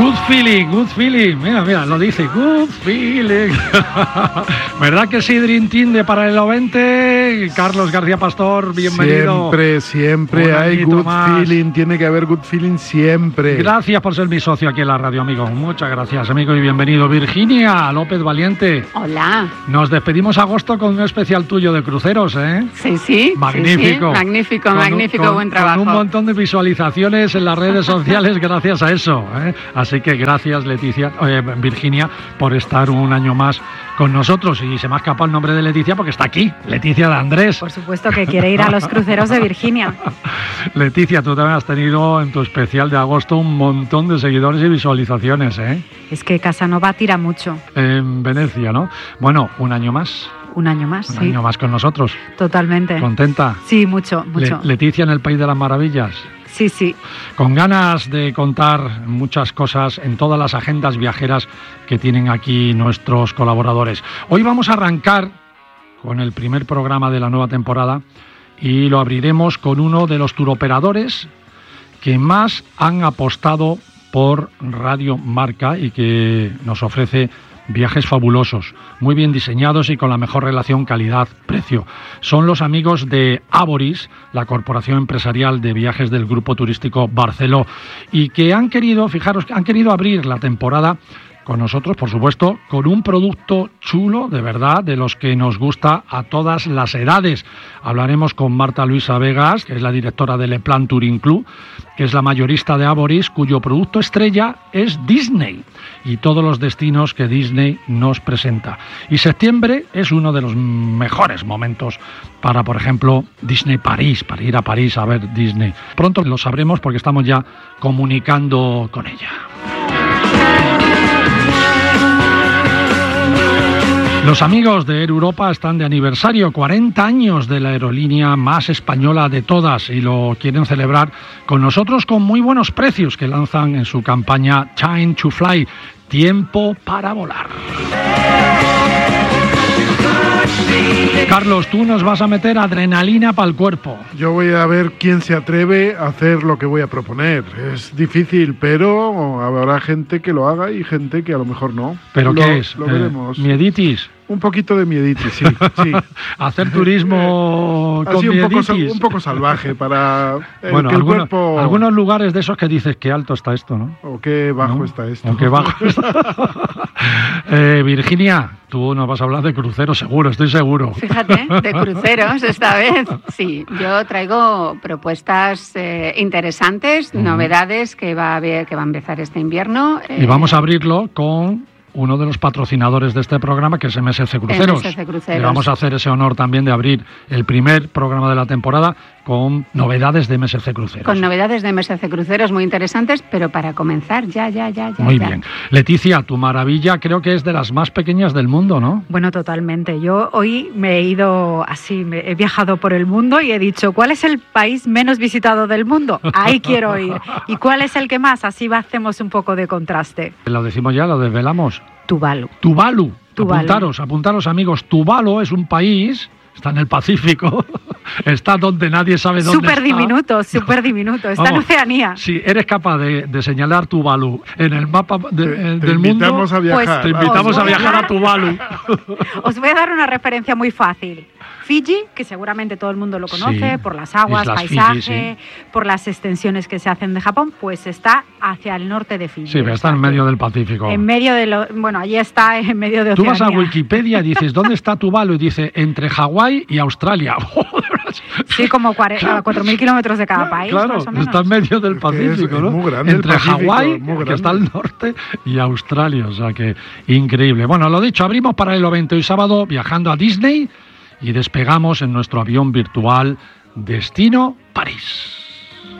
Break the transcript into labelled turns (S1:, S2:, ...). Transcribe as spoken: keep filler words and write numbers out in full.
S1: Good feeling, good feeling. Mira, mira, lo dice, good feeling. ¿Verdad que sí, Dream Team de Paralelo veinte? Carlos García Pastor, bienvenido.
S2: Siempre, siempre hay good más. feeling, tiene que haber good feeling siempre.
S1: Gracias por ser mi socio aquí en la radio, amigo. Muchas gracias, amigo, y bienvenido. Virginia López Valiente.
S3: Hola.
S1: Nos despedimos agosto con un especial tuyo de cruceros, ¿eh?
S3: Sí, sí.
S1: Magnífico.
S3: Sí, sí. Magnífico,
S1: con
S3: magnífico,
S1: un, con,
S3: buen trabajo.
S1: Con un montón de visualizaciones en las redes sociales gracias a eso, ¿eh? Así que gracias, Leticia, eh, Virginia, por estar un año más con nosotros. Y se me ha escapado el nombre de Leticia porque está aquí, Leticia de Andrés.
S3: Por supuesto que quiere ir a los cruceros de Virginia.
S1: Leticia, tú también has tenido en tu especial de agosto un montón de seguidores y visualizaciones, ¿eh?
S3: Es que Casanova tira mucho.
S1: En Venecia, ¿no? Bueno, un año más.
S3: Un año más,
S1: un
S3: sí.
S1: Un año más con nosotros.
S3: Totalmente.
S1: ¿Contenta?
S3: Sí, mucho, mucho.
S1: Le- Leticia en el País de las Maravillas.
S3: Sí, sí.
S1: Con ganas de contar muchas cosas en todas las agendas viajeras que tienen aquí nuestros colaboradores. Hoy vamos a arrancar con el primer programa de la nueva temporada y lo abriremos con uno de los turoperadores que más han apostado por Radio Marca y que nos ofrece viajes fabulosos, muy bien diseñados y con la mejor relación calidad-precio. Son los amigos de Ávoris, la corporación empresarial de viajes del grupo turístico Barceló, y que han querido, fijaros, han querido abrir la temporada con nosotros, por supuesto, con un producto chulo, de verdad, de los que nos gusta a todas las edades. Hablaremos con Marta Luisa Vegas, que es la directora del Le Plan Touring Club, que es la mayorista de Ávoris, cuyo producto estrella es Disney y todos los destinos que Disney nos presenta. Y septiembre es uno de los mejores momentos para, por ejemplo, Disney París, para ir a París a ver Disney. Pronto lo sabremos porque estamos ya comunicando con ella. Los amigos de Air Europa están de aniversario, cuarenta años de la aerolínea más española de todas, y lo quieren celebrar con nosotros con muy buenos precios que lanzan en su campaña Time to Fly, tiempo para volar. Carlos, tú nos vas a meter adrenalina para el cuerpo.
S2: Yo voy a ver quién se atreve a hacer lo que voy a proponer. Es difícil, pero habrá gente que lo haga y gente que a lo mejor no.
S1: ¿Pero
S2: lo,
S1: qué es?
S2: Lo
S1: eh,
S2: veremos.
S1: ¿Mieditis?
S2: Un poquito de mieditis, sí. sí.
S1: Hacer turismo con
S2: Así un
S1: mieditis.
S2: poco, un poco salvaje para eh,
S1: bueno,
S2: que el
S1: algunos,
S2: cuerpo...
S1: algunos lugares de esos que dices qué alto está esto, ¿no?
S2: O qué bajo
S1: ¿no?
S2: está esto.
S1: O qué bajo está. eh, Virginia, tú nos vas a hablar de cruceros, seguro, estoy seguro.
S3: Fíjate, de cruceros esta vez. Sí, yo traigo propuestas eh, interesantes, uh-huh. novedades que va a haber, que va a empezar este invierno.
S1: Eh, y vamos a abrirlo con uno de los patrocinadores de este programa, que es M S C Cruceros.
S3: M S C Cruceros.
S1: Le vamos a hacer ese honor también de abrir el primer programa de la temporada con novedades de M S C Cruceros.
S3: Con novedades de M S C Cruceros muy interesantes, pero para comenzar, ya, ya, ya, ya.
S1: Muy
S3: ya.
S1: bien. Leticia, tu maravilla creo que es de las más pequeñas del mundo, ¿no?
S4: Bueno, totalmente. Yo hoy me he ido así, me he viajado por el mundo y he dicho, ¿cuál es el país menos visitado del mundo? Ahí quiero ir. ¿Y cuál es el que más? Así hacemos un poco de contraste.
S1: Lo decimos ya, lo desvelamos.
S4: Tuvalu.
S1: Tuvalu.
S4: Tuvalu.
S1: Apuntaros, apuntaros, amigos. Tuvalu es un país, está en el Pacífico, está donde nadie sabe dónde
S4: Súper
S1: está.
S4: diminuto, súper diminuto. Está
S1: Vamos,
S4: en Oceanía.
S1: Si eres capaz de, de señalar Tuvalu en el mapa de,
S2: te,
S1: eh,
S2: te
S1: del mundo,
S2: a viajar.
S4: Pues,
S1: te invitamos a viajar
S4: dar,
S1: a Tuvalu.
S4: Os voy a dar una referencia muy fácil. Fiji, que seguramente todo el mundo lo conoce,
S1: sí,
S4: por las aguas,
S1: Islas
S4: paisaje,
S1: Fiji, sí.
S4: por las extensiones que se hacen de Japón, pues está hacia el norte de Fiji.
S1: Sí, pero está en medio del Pacífico.
S4: En medio de lo, bueno, allí está en medio de
S1: Oceanía.
S4: Oceanía.
S1: Tú vas a Wikipedia y dices, ¿dónde está Tuvalu? Y dice, entre Hawái y Australia.
S4: Sí, como cuatro mil kilómetros de cada país,
S1: claro,
S4: más o menos.
S1: Está en medio del Pacífico,
S2: es,
S1: ¿no?
S2: Es muy grande
S1: entre Hawái, que está al
S2: grande.
S1: norte, y Australia, o sea que increíble. Bueno, lo dicho, abrimos Paralelo veinte hoy sábado viajando a Disney y despegamos en nuestro avión virtual Destino París.